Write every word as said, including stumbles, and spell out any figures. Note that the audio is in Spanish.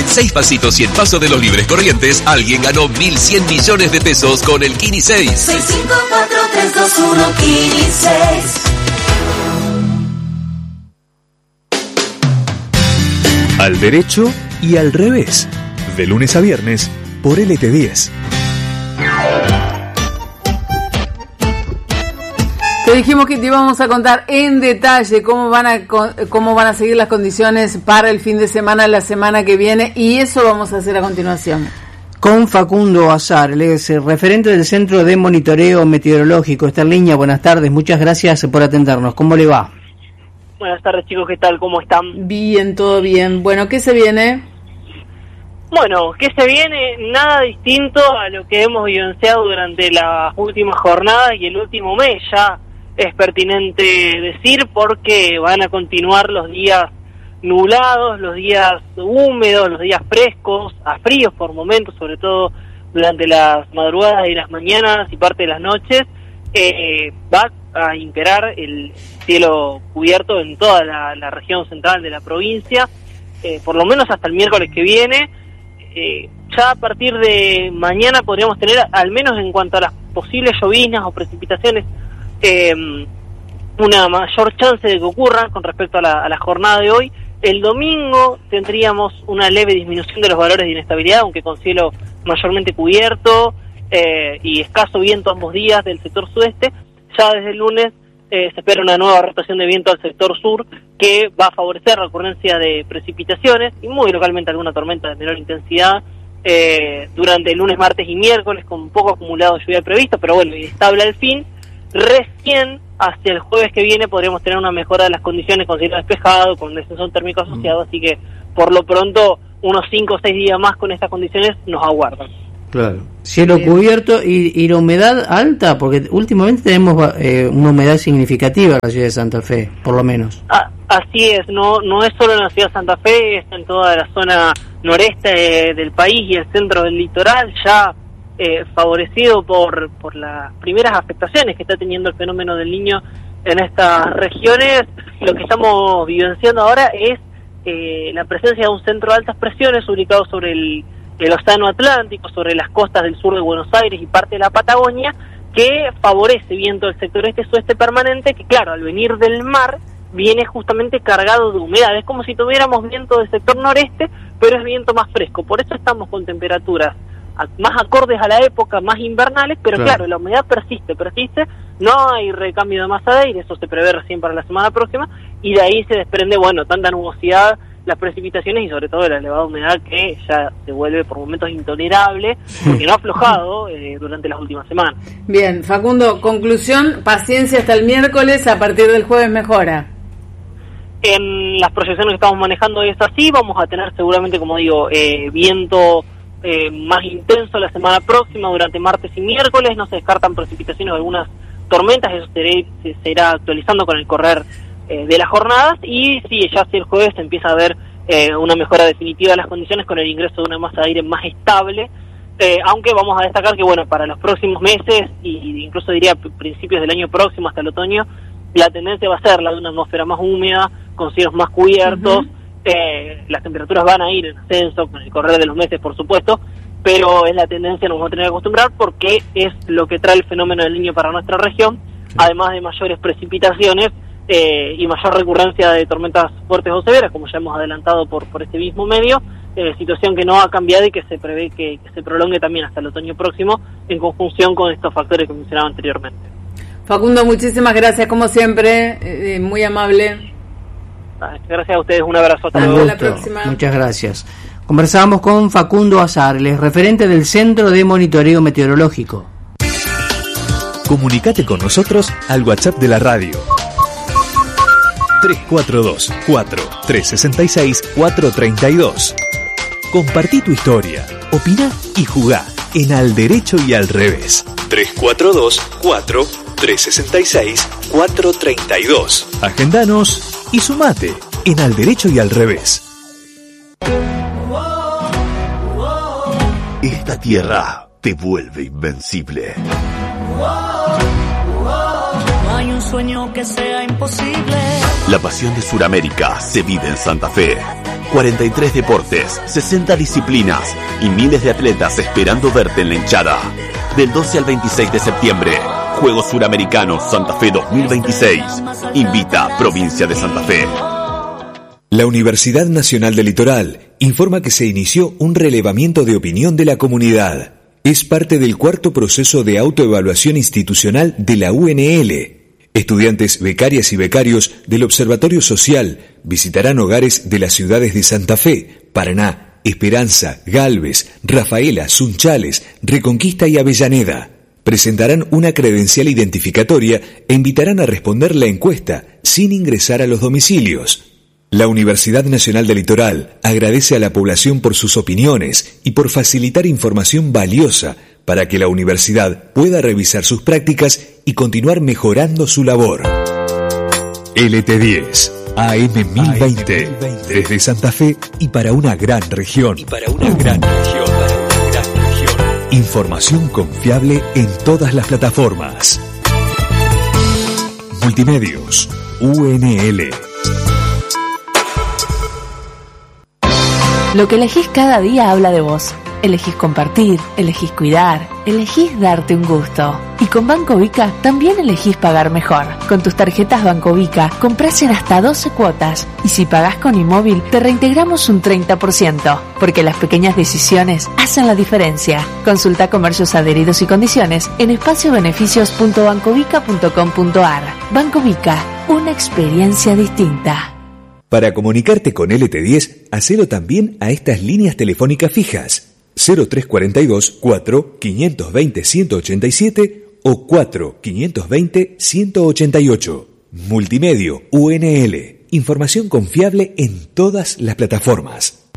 En seis pasitos y en Paso de los Libres Corrientes, alguien ganó mil cien millones de pesos con el Kini seis. seis cinco cuatro tres dos uno Kini seis. Al derecho y al revés. De lunes a viernes por L T diez. Te dijimos que te íbamos a contar en detalle cómo van a cómo van a seguir las condiciones para el fin de semana, la semana que viene, y eso vamos a hacer a continuación. Con Facundo Azar, él es el referente del Centro de Monitoreo Meteorológico. Está en línea, buenas tardes, muchas gracias por atendernos. ¿Cómo le va? Buenas tardes, chicos, ¿qué tal? ¿Cómo están? Bien, todo bien. Bueno, ¿qué se viene? Bueno, ¿qué se viene? Nada distinto a lo que hemos vivenciado durante las últimas jornadas y el último mes. Ya es pertinente decir, porque van a continuar los días nublados, los días húmedos, los días frescos, a fríos por momentos, sobre todo durante las madrugadas y las mañanas y parte de las noches. Eh, va a imperar el cielo cubierto en toda la, la región central de la provincia, eh, por lo menos hasta el miércoles que viene. Eh, ya a partir de mañana podríamos tener, al menos en cuanto a las posibles lloviznas o precipitaciones, eh, una mayor chance de que ocurran con respecto a la, a la jornada de hoy. El domingo tendríamos una leve disminución de los valores de inestabilidad, aunque con cielo mayormente cubierto eh, y escaso viento ambos días del sector sudeste. Ya desde el lunes eh, se espera una nueva rotación de viento al sector sur, que va a favorecer la ocurrencia de precipitaciones y muy localmente alguna tormenta de menor intensidad eh, durante el lunes, martes y miércoles, con poco acumulado de lluvia previsto, pero bueno, estable al fin. Recién hacia el jueves que viene podríamos tener una mejora de las condiciones con cielo despejado, con descenso térmico asociado, así que por lo pronto unos cinco o seis días más con estas condiciones nos aguardan. Claro. Cielo Bien. cubierto y, y la humedad alta, porque últimamente tenemos eh, una humedad significativa en la ciudad de Santa Fe, por lo menos. Ah, así es, no no es solo en la ciudad de Santa Fe, es en toda la zona noreste eh, del país y el centro del litoral, ya eh, favorecido por, por las primeras afectaciones que está teniendo el fenómeno del Niño en estas regiones. Lo que estamos vivenciando ahora es eh, la presencia de un centro de altas presiones ubicado sobre el el océano Atlántico, sobre las costas del sur de Buenos Aires y parte de la Patagonia, que favorece viento del sector este-sudeste permanente, que claro, al venir del mar, viene justamente cargado de humedad. Es como si tuviéramos viento del sector noreste, pero es viento más fresco. Por eso estamos con temperaturas más acordes a la época, más invernales, pero claro, claro la humedad persiste, persiste, no hay recambio de masa de aire, eso se prevé recién para la semana próxima, y de ahí se desprende, bueno, tanta nubosidad, las precipitaciones y sobre todo la elevada humedad, que ya se vuelve por momentos intolerable, porque no ha aflojado eh, durante las últimas semanas. Bien, Facundo, conclusión, paciencia hasta el miércoles, a partir del jueves mejora. En las proyecciones que estamos manejando es así, vamos a tener seguramente, como digo, eh, viento eh, más intenso la semana próxima durante martes y miércoles, no se descartan precipitaciones o algunas tormentas, eso se, se, se irá actualizando con el correr de las jornadas, y sí, ya hacia el jueves se empieza a ver eh, una mejora definitiva de las condiciones con el ingreso de una masa de aire más estable, eh, aunque vamos a destacar que bueno, para los próximos meses y incluso diría principios del año próximo hasta el otoño, la tendencia va a ser la de una atmósfera más húmeda, con cielos más cubiertos. Uh-huh. eh, las temperaturas van a ir en ascenso con el correr de los meses, por supuesto, pero es la tendencia, nos vamos a tener que acostumbrar, porque es lo que trae el fenómeno del Niño para nuestra región, sí. Además de mayores precipitaciones Eh, y mayor recurrencia de tormentas fuertes o severas, como ya hemos adelantado por por este mismo medio, eh, situación que no ha cambiado y que se prevé que, que se prolongue también hasta el otoño próximo, en conjunción con estos factores que mencionaba anteriormente. Facundo, muchísimas gracias, como siempre, eh, muy amable. Gracias a ustedes, un abrazo, hasta luego. Hasta la próxima. Muchas gracias. Conversamos con Facundo Azar, el referente del Centro de Monitoreo Meteorológico. Comunicate con nosotros al WhatsApp de la radio. tres cuatro dos, cuatro, tres seis seis, cuatro tres dos. Compartí tu historia, opina y jugá en Al Derecho y Al Revés. tres cuatro dos, cuatro, tres seis seis, cuatro tres dos. Agendanos y sumate en Al Derecho y Al Revés. Esta tierra te vuelve invencible. No hay un sueño que sea imposible. La pasión de Sudamérica se vive en Santa Fe. cuarenta y tres deportes, sesenta disciplinas y miles de atletas esperando verte en la hinchada. Del doce al veintiséis de septiembre, Juegos Suramericanos Santa Fe dos mil veintiséis. Invita Provincia de Santa Fe. La Universidad Nacional del Litoral informa que se inició un relevamiento de opinión de la comunidad. Es parte del cuarto proceso de autoevaluación institucional de la U N L. Estudiantes, becarias y becarios del Observatorio Social visitarán hogares de las ciudades de Santa Fe, Paraná, Esperanza, Galvez, Rafaela, Sunchales, Reconquista y Avellaneda. Presentarán una credencial identificatoria e invitarán a responder la encuesta sin ingresar a los domicilios. La Universidad Nacional del Litoral agradece a la población por sus opiniones y por facilitar información valiosa para que la universidad pueda revisar sus prácticas y continuar mejorando su labor. L T diez, A M mil veinte, desde Santa Fe y para una gran región. Y para una gran región, para una gran región. Información confiable en todas las plataformas. Multimedios, U N L. Lo que elegís cada día habla de vos. Elegís compartir, elegís cuidar, elegís darte un gusto. Y con Banco Vica también elegís pagar mejor. Con tus tarjetas Banco Vica comprás en hasta doce cuotas. Y si pagás con Inmóvil te reintegramos un treinta por ciento. Porque las pequeñas decisiones hacen la diferencia. Consulta comercios adheridos y condiciones en espacio beneficios punto bancovica punto com punto ar. Banco Vica, una experiencia distinta. Para comunicarte con L T diez, hacelo también a estas líneas telefónicas fijas. cero tres cuarenta y dos, cuatro, quinientos veinte, ciento ochenta y siete o cuatro, quinientos veinte, ciento ochenta y ocho. Multimedio U N L. Información confiable en todas las plataformas.